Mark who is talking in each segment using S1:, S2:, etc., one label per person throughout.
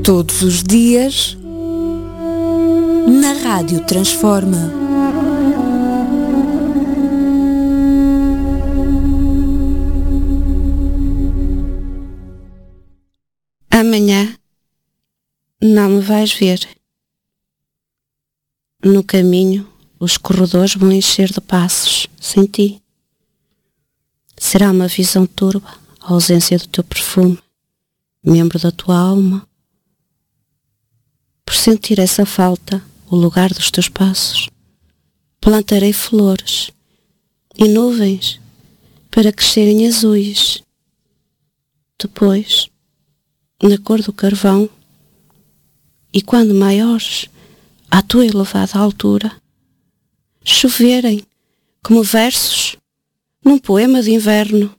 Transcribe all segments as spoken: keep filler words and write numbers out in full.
S1: Todos os dias, na Rádio Transforma.
S2: Amanhã não me vais ver. No caminho, os corredores vão encher de passos sem ti. Será uma visão turva, a ausência do teu perfume, membro da tua alma. Por sentir essa falta, o lugar dos teus passos, plantarei flores e nuvens para crescerem azuis. Depois, na cor do carvão, e quando maiores, à tua elevada altura, choverem como versos num poema de inverno.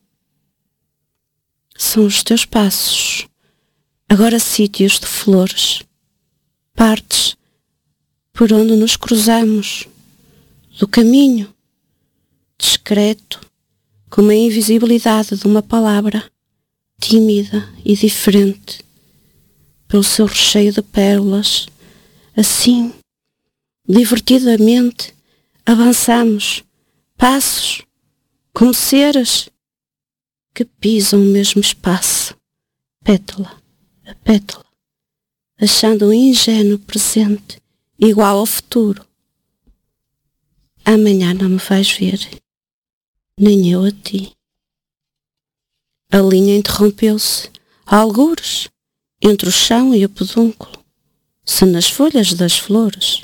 S2: São os teus passos, agora sítios de flores, partes por onde nos cruzamos, do caminho, discreto, como a invisibilidade de uma palavra, tímida e diferente, pelo seu recheio de pérolas. Assim, divertidamente, avançamos, passos, como seres que pisam o mesmo espaço, pétala a pétala, achando um ingênuo presente igual ao futuro. Amanhã não me vais ver, nem eu a ti. A linha interrompeu-se, a algures, entre o chão e o pedúnculo, se nas folhas das flores.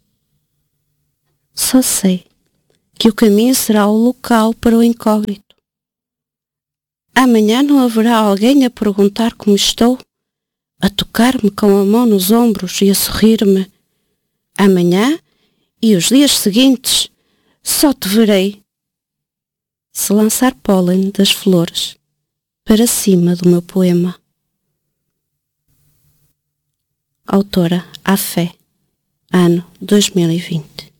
S2: Só sei que o caminho será o local para o incógnito. Amanhã não haverá alguém a perguntar como estou, a tocar-me com a mão nos ombros e a sorrir-me. Amanhã e os dias seguintes só te verei se lançar pólen das flores para cima do meu poema. Autora A Fé, ano dois mil e vinte.